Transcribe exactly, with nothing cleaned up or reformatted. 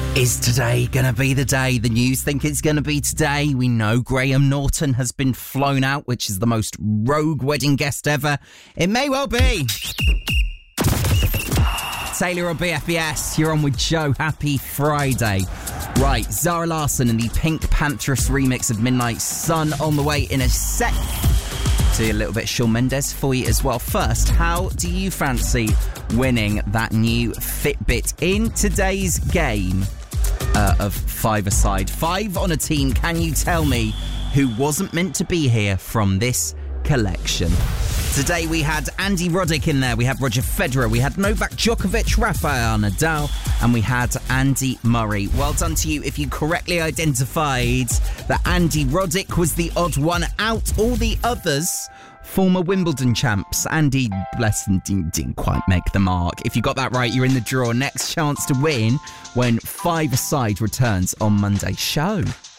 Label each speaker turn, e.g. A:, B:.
A: Is today going to be the day? The news think it's going to be today. We know Graham Norton has been flown out, which is the most rogue wedding guest ever. It may well be. Taylor or B F B S, you're on with Joe. Happy Friday. Right, Zara Larsson and the Pink Pantheress remix of Midnight Sun on the way in a sec. Do a little bit of Shawn Mendes for you as well. First, how do you fancy winning that new Fitbit in today's game? Uh, of five-a-side. Five on a team. Can you tell me who wasn't meant to be here from this collection? Today we had Andy Roddick in there. We had Roger Federer. We had Novak Djokovic, Rafael Nadal, and we had Andy Murray. Well done to you if you correctly identified that Andy Roddick was the odd one out. All the others, former Wimbledon champs. Andy, bless him, didn't, didn't quite make the mark. If you got that right, you're in the draw. Next chance to win when Five-a-Side returns on Monday's show.